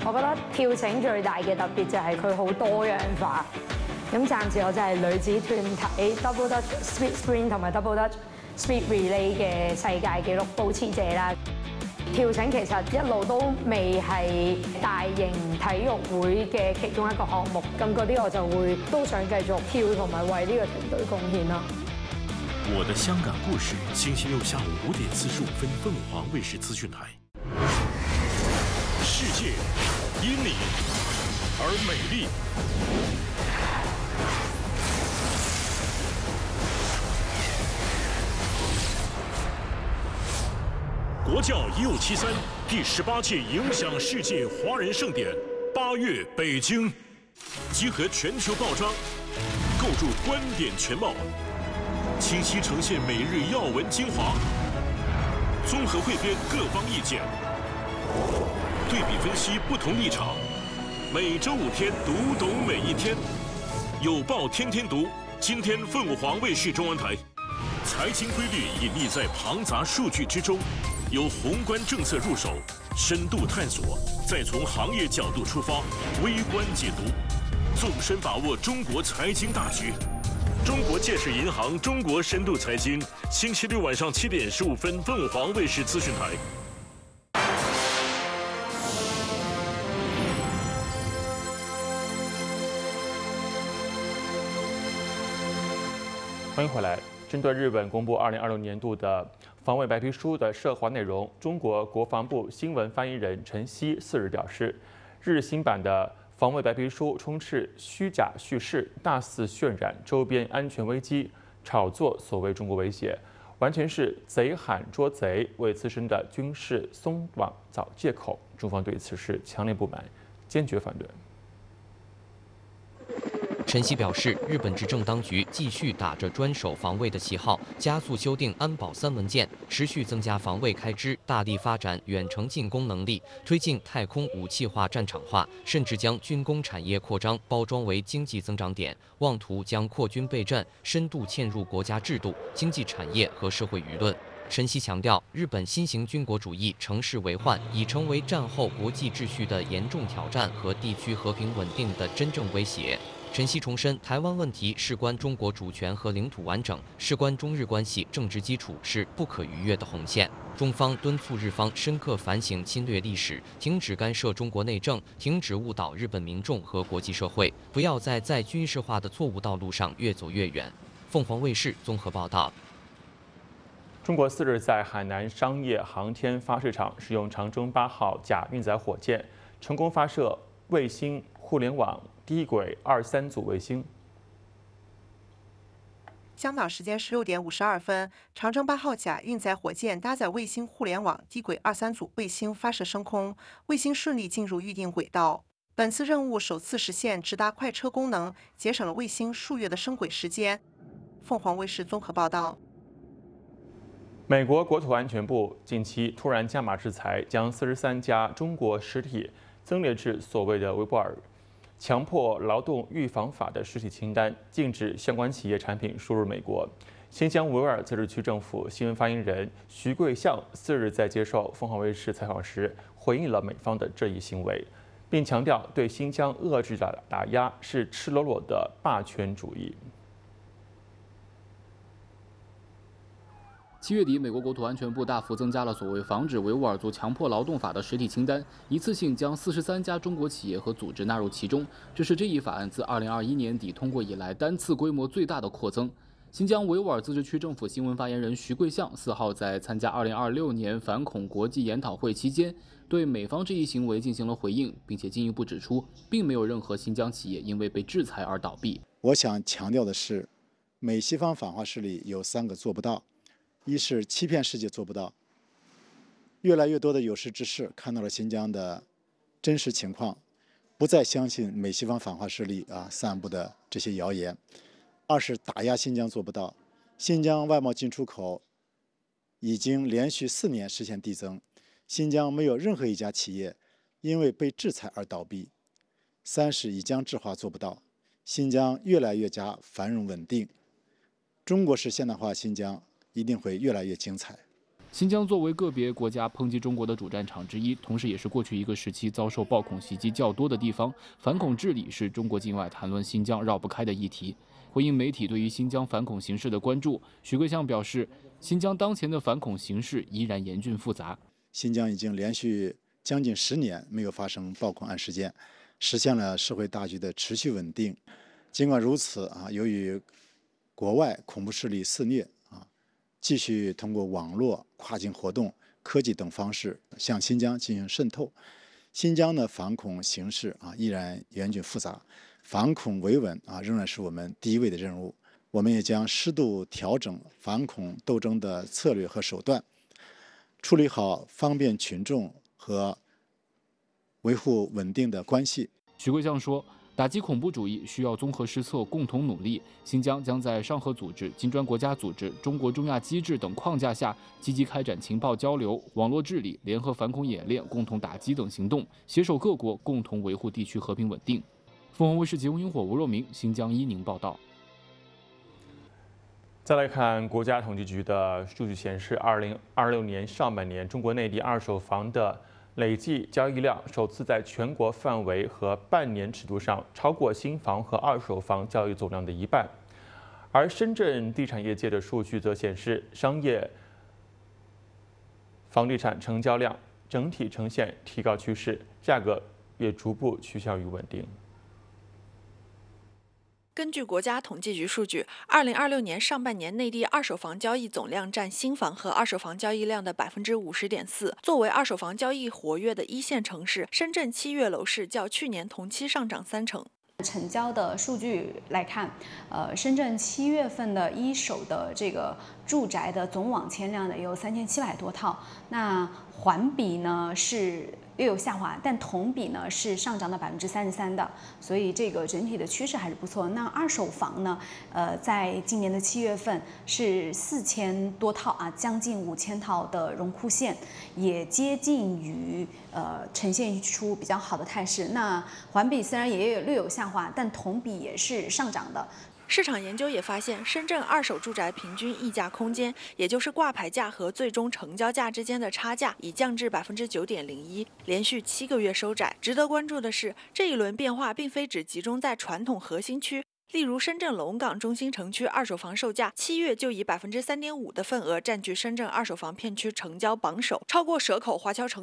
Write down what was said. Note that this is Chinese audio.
我覺得跳繩最大嘅特別就係佢好多樣化。咁暫時我就係女子團體 Double Dutch Speed Sprint 同埋 Double Dutch Speed Relay 嘅世界紀錄保持者啦。跳繩其實一路都未係大型體育會嘅其中一個項目，咁嗰啲我就會都想繼續跳同埋為呢個團隊貢獻啦。 我的香港故事，星期六下午5點45分，鳳凰衛視資訊台。世界因你而美麗。國教1573第18屆影響世界華人盛典8月北京，集合全球報章，構築觀點全貌，清晰呈現每日要聞精華，綜合彙編各方意見，對比分析不同立場。每周5天，讀懂每一天。有報天天讀，今天鳳凰衛視中文台，財經規律隱匿在龐雜數據之中。由宏觀政策入手，深度探索，再從行業角度出發，微觀解讀，縱深把握中國財經大局。中國建設銀行中國深度財經，星期六晚上7點15分，鳳凰衛視資訊台。 欢迎回来。针对日本公布2026年度的防卫白皮书的涉华内容，中国国防部新闻发言人陈希4日表示，日新版的防卫白皮书充斥虚假叙事，大肆渲染周边安全危机，炒作所谓中国威胁，完全是贼喊捉贼，为自身的军事松绑找借口。中方对此是强烈不满，坚决反对。 陈希表示，日本执政当局继续打着专守防卫的旗号，加速修订安保3文件，持续增加防卫开支，大力发展远程进攻能力，推进太空武器化、战场化，甚至将军工产业扩张包装为经济增长点，妄图将扩军备战深度嵌入国家制度、经济产业和社会舆论。陈希强调，日本新型军国主义乘势为患，已成为战后国际秩序的严重挑战和地区和平稳定的真正威胁。陈希重申，台湾问题事关中国主权和领土完整，事关中日关系政治基础，是不可逾越的红线。中方敦促日方深刻反省侵略历史，停止干涉中国内政，停止误导日本民众和国际社会，不要在军事化的错误道路上越走越远。凤凰卫视综合报道。 中国4日在海南商业航天发射场使用长征8号甲运载火箭，成功发射卫星互联网低轨23组卫星。 香港时间16点52分，长征8号甲运载火箭搭载卫星互联网低轨23组卫星发射升空，卫星顺利进入预定轨道。本次任务首次实现直达快车功能，节省了卫星数月的升轨时间。凤凰卫视综合报道。 美国国土安全部近期突然加码制裁，将43家中国实体增列至所谓的维吾尔强迫劳动预防法的实体清单，禁止相关企业产品输入美国。新疆维吾尔自治区政府新闻发言人徐桂相4日在接受凤凰卫视采访时，回应了美方的这一行为，并强调对新疆遏制的打压是赤裸裸的霸权主义。 7月底，美国国土安全部大幅增加了所谓防止维吾尔族强迫劳动法的实体清单，一次性将43家中国企业和组织纳入其中。这是这一法案自2021年底通过以来单次规模最大的扩增。新疆维吾尔自治区政府新闻发言人徐桂相4号在参加2026年反恐国际研讨会期间，对美方这一行为进行了回应，并且进一步指出，并没有任何新疆企业因为被制裁而倒闭。 我想强调的是，美西方反华势力有3个做不到。一是欺骗世界做不到，越来越多的有识之士看到了新疆的真实情况，不再相信美西方反华势力散布的这些谣言。二是打压新疆做不到，新疆外贸进出口已经连续4年实现递增，新疆没有任何一家企业因为被制裁而倒闭。三是以疆制华做不到，新疆越来越加繁荣稳定，中国式现代化新疆一定会越来越精彩。 新疆作为个别国家抨击中国的主战场之一，同时也是过去一个时期遭受暴恐袭击较多的地方，反恐治理是中国境外谈论新疆绕不开的议题。回应媒体对于新疆反恐形势的关注，许桂相表示，新疆当前的反恐形势依然严峻复杂。 新疆已经连续将近10年没有发生暴恐案事件，实现了社会大局的持续稳定。尽管如此由于国外恐怖势力肆虐继续通过网络、跨境活动、科技等方式向新疆进行渗透。新疆的反恐形势依然严峻复杂，反恐维稳仍然是我们第一位的任务。我们也将适度调整反恐斗争的策略和手段，处理好方便群众和维护稳定的关系。 许桂相说，打击恐怖主义需要综合施策，共同努力。新疆将在上合组织、金砖国家组织、中国中亚机制等框架下，积极开展情报交流、网络治理、联合反恐演练、共同打击等行动，携手各国共同维护地区和平稳定。凤凰卫视节目萤火吴若明，新疆伊宁报道。 再来看国家统计局的数据显示，2026年上半年，中国内地二手房的累计交易量首次在全国范围和半年尺度上超过新房和二手房交易总量的一半。而深圳地产业界的数据则显示，商业房地产成交量整体呈现提高趋势，价格也逐步趋向于稳定。 根据国家统计局数据，2026年上半年内地二手房交易总量占新房和二手房交易量的50.4%。作为二手房交易活跃的一线城市，深圳7月楼市较去年同期上涨3成。 成交的数据来看，深圳7月份的一手的这个住宅的总网签量呢有3700多套，那环比呢是略有下滑，但同比呢是上涨了33%的，所以这个整体的趋势还是不错。那二手房呢，在今年的7月份是4000多套将近5000套的荣枯线，也接近于呈现出比较好的态势。那环比虽然也略有下滑，但同比也是上涨的。 市场研究也发现，深圳二手住宅平均溢价空间，也就是挂牌价和最终成交价之间的差价，已降至9.01%，连续7个月收窄。值得关注的是，这一轮变化并非只集中在传统核心区。例如，深圳龙岗中心城区二手房售价7月就以3.5%的份额占据深圳二手房片区成交榜首，超过蛇口、华侨城。